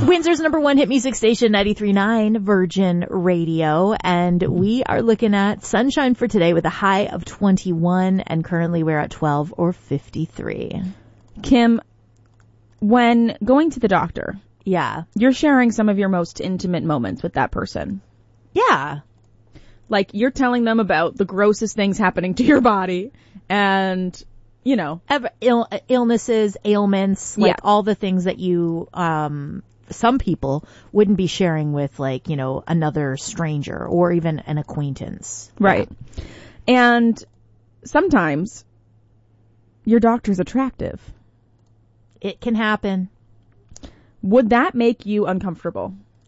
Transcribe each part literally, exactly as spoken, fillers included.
Windsor's number one hit music station, ninety-three point nine Virgin Radio. And we are looking at sunshine for today with a high of twenty-one. And currently we're at twelve or fifty-three. Kim, when going to the doctor, yeah, you're sharing some of your most intimate moments with that person. Yeah. Like, you're telling them about the grossest things happening to your body and, you know. Ill- illnesses, ailments, like yeah. all the things that you, um, some people wouldn't be sharing with, like, you know, another stranger or even an acquaintance. Right. Yeah. And sometimes your doctor's attractive. It can happen. Would that make you uncomfortable?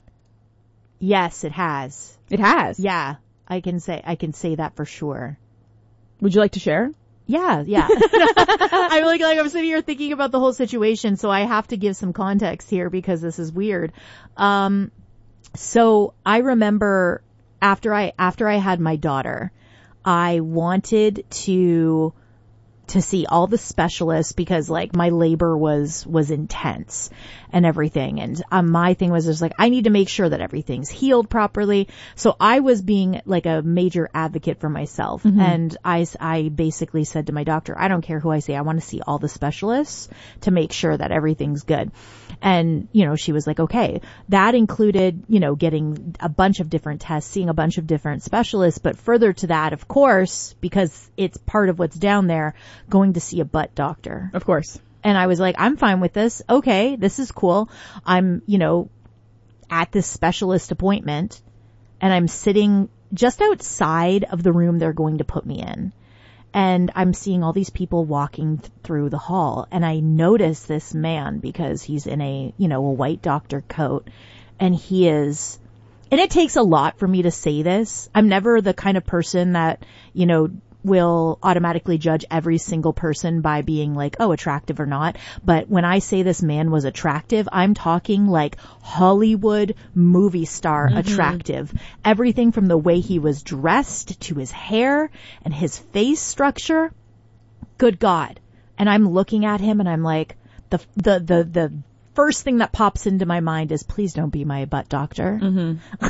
Yes, it has. It has? Yeah. I can say, I can say that for sure. Would you like to share? Yeah, yeah. I'm like, like, I'm sitting here thinking about the whole situation, so I have to give some context here because this is weird. Um, so I remember after I, after I had my daughter, I wanted to, to see all the specialists because like my labor was, was intense and everything. And um, my thing was just like, I need to make sure that everything's healed properly. So I was being like a major advocate for myself. Mm-hmm. And I, I basically said to my doctor, I don't care who I see. I want to see all the specialists to make sure that everything's good. And, you know, she was like, okay, that included, you know, getting a bunch of different tests, seeing a bunch of different specialists. But further to that, of course, because it's part of what's down there, going to see a butt doctor. Of course. And I was like, I'm fine with this. Okay, this is cool. I'm, you know, at this specialist appointment and I'm sitting just outside of the room they're going to put me in. And I'm seeing all these people walking th- through the hall. And I notice this man because he's in a, you know, a white doctor coat. And he is, and it takes a lot for me to say this. I'm never the kind of person that, you know, will automatically judge every single person by being like, oh, attractive or not. But when I say this man was attractive, I'm talking like Hollywood movie star mm-hmm. attractive. Everything from the way he was dressed to his hair and his face structure. Good God. And I'm looking at him and I'm like, the, the, the, the first thing that pops into my mind is, please don't be my butt doctor. Mm-hmm.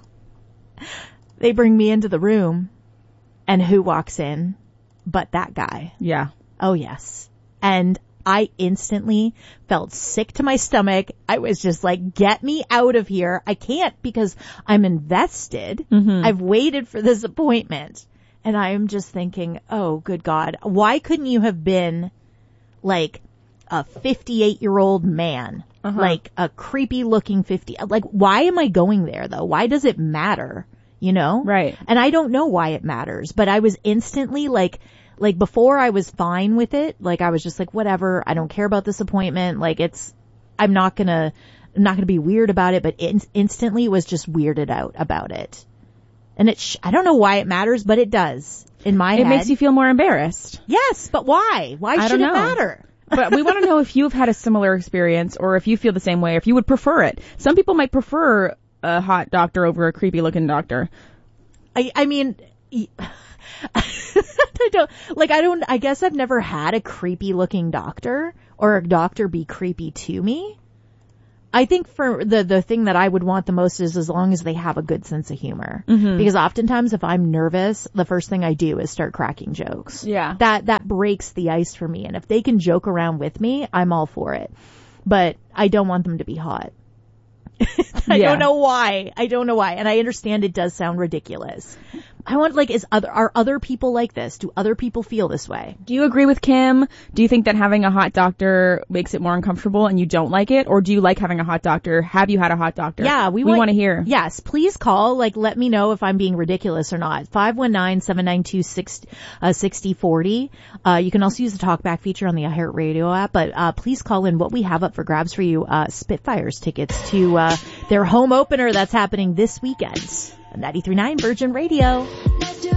They bring me into the room. And who walks in but that guy? Yeah. Oh, yes. And I instantly felt sick to my stomach. I was just like, get me out of here. I can't because I'm invested. Mm-hmm. I've waited for this appointment. And I'm just thinking, oh, good God. Why couldn't you have been like a fifty-eight-year-old man? Uh-huh. Like a creepy looking fifty. Like, why am I going there, though? Why does it matter? You know? Right. And I don't know why it matters, but I was instantly like, like before I was fine with it. Like I was just like, whatever. I don't care about this appointment. Like it's, I'm not gonna, I'm not gonna be weird about it, but in, instantly was just weirded out about it. And it, sh- I don't know why it matters, but it does in my it head. It makes you feel more embarrassed. Yes, but why? Why I should don't it know. matter? But we want to know if you've had a similar experience or if you feel the same way, or if you would prefer it. Some people might prefer a hot doctor over a creepy looking doctor. I, I mean, I don't, like, I don't, I guess I've never had a creepy looking doctor or a doctor be creepy to me. I think for the, the thing that I would want the most is as long as they have a good sense of humor. Mm-hmm. Because oftentimes if I'm nervous, the first thing I do is start cracking jokes. Yeah. That, that breaks the ice for me. And if they can joke around with me, I'm all for it. But I don't want them to be hot. I yeah. don't know why. I don't know why. And I understand it does sound ridiculous. I want, like, is other, are other people like this? Do other people feel this way? Do you agree with Kim? Do you think that having a hot doctor makes it more uncomfortable and you don't like it? Or do you like having a hot doctor? Have you had a hot doctor? Yeah, we, we want, want to hear. Yes, please call. Like, let me know if I'm being ridiculous or not. five one nine, seven nine two, six zero four zero. Uh, you can also use the talkback feature on the iHeartRadio app, but, uh, please call in. What we have up for grabs for you, uh, Spitfires tickets to, uh, their home opener that's happening this weekend. ninety-three point nine Virgin Radio.